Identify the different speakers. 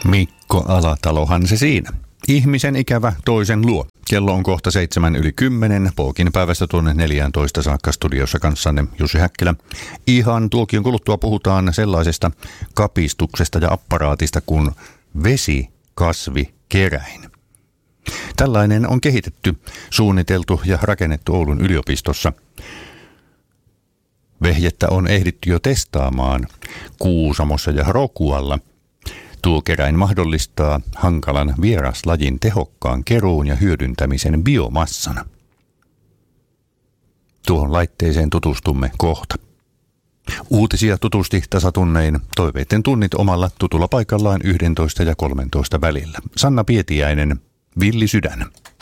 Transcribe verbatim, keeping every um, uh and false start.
Speaker 1: Mikko Alatalohan se siinä. Ihmisen ikävä toisen luo. Kello on kohta seitsemän yli kymmenen. Pookin päivästä tuonne neljätoista saakka studiossa kanssanne Jussi Häkkilä. Ihan tuokion kuluttua puhutaan sellaisesta kapistuksesta ja apparaatista kuin vesikasvikeräin. Tällainen on kehitetty, suunniteltu ja rakennettu Oulun yliopistossa. Vehjettä on ehditty jo testaamaan Kuusamossa ja Rokualla. Tuo keräin mahdollistaa hankalan vieraslajin tehokkaan keruun ja hyödyntämisen biomassana. Tuohon laitteeseen tutustumme kohta. Uutisia tutusti tasatunnein, toiveiden tunnit omalla tutulla paikallaan yksitoista ja kolmetoista välillä. Sanna Pietiäinen, Villi Sydän.